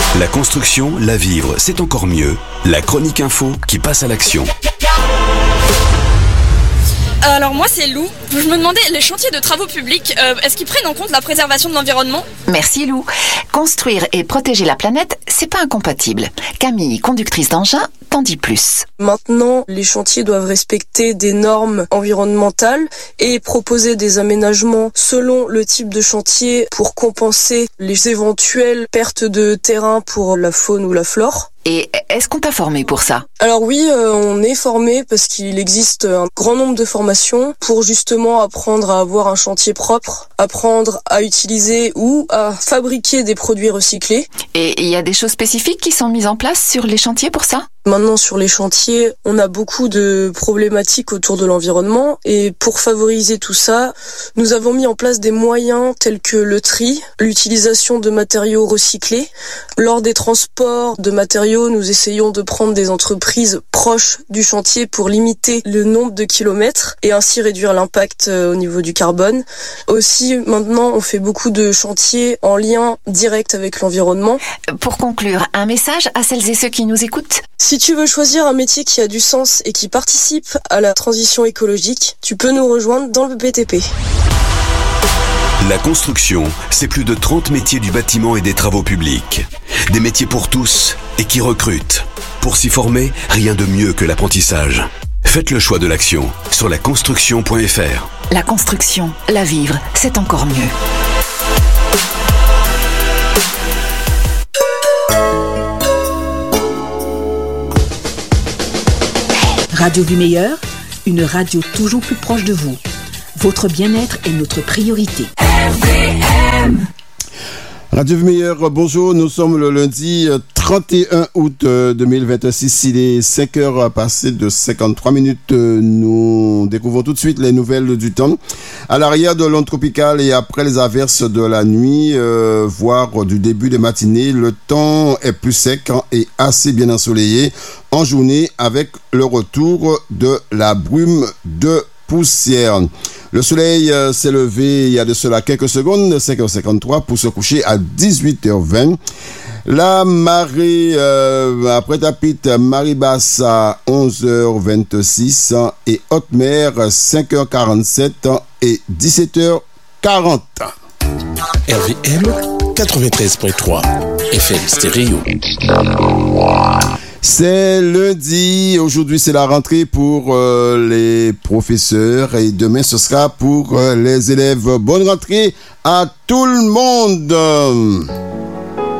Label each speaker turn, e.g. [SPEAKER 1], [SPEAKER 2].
[SPEAKER 1] La construction, la vivre, c'est encore mieux. La chronique info qui passe à l'action.
[SPEAKER 2] Alors moi c'est Lou, je me demandais, les chantiers de travaux publics, est-ce qu'ils prennent en compte la préservation de l'environnement ?
[SPEAKER 3] Merci Lou. Construire et protéger la planète, c'est pas incompatible. Camille, conductrice d'engin, t'en dis plus.
[SPEAKER 4] Maintenant, les chantiers doivent respecter des normes environnementales et proposer des aménagements selon le type de chantier pour compenser les éventuelles pertes de terrain pour la faune ou la flore.
[SPEAKER 3] Et est-ce qu'on t'a formé pour ça ?
[SPEAKER 4] Alors oui, on est formé parce qu'il existe un grand nombre de formations pour justement apprendre à avoir un chantier propre, apprendre à utiliser ou à fabriquer des produits recyclés.
[SPEAKER 3] Et il y a des choses spécifiques qui sont mises en place sur les chantiers pour ça ?
[SPEAKER 4] Maintenant, sur les chantiers, on a beaucoup de problématiques autour de l'environnement et pour favoriser tout ça, nous avons mis en place des moyens tels que le tri, l'utilisation de matériaux recyclés. Lors des transports de matériaux, nous essayons de prendre des entreprises proches du chantier pour limiter le nombre de kilomètres et ainsi réduire l'impact au niveau du carbone. Aussi, maintenant, on fait beaucoup de chantiers en lien direct avec l'environnement.
[SPEAKER 3] Pour conclure, un message à celles et ceux qui nous écoutent ?
[SPEAKER 4] Si tu veux choisir un métier qui a du sens et qui participe à la transition écologique, tu peux nous rejoindre dans le BTP.
[SPEAKER 1] La construction, c'est plus de 30 métiers du bâtiment et des travaux publics. Des métiers pour tous et qui recrutent. Pour s'y former, rien de mieux que l'apprentissage. Faites le choix de l'action sur laconstruction.fr.
[SPEAKER 3] La construction, la vivre, c'est encore mieux.
[SPEAKER 5] Radio du Meilleur, une radio toujours plus proche de vous. Votre bien-être est notre priorité.
[SPEAKER 6] Radio du Meilleur, bonjour, nous sommes le lundi 31 août 2026, il est 5h passé de 53 minutes, nous découvrons tout de suite les nouvelles du temps. À l'arrière de l'onde tropicale et après les averses de la nuit, voire du début des matinées, le temps est plus sec et assez bien ensoleillé en journée avec le retour de la brume de poussière. Le soleil s'est levé il y a de cela quelques secondes, 5h53, pour se coucher à 18h20. La marée après Tapit, marée basse à 11h26 et haute mer 5h47 et 17h40.
[SPEAKER 7] RVM 93.3 FM stéréo.
[SPEAKER 6] C'est lundi, aujourd'hui c'est la rentrée pour les professeurs et demain ce sera pour les élèves. Bonne rentrée à tout le monde.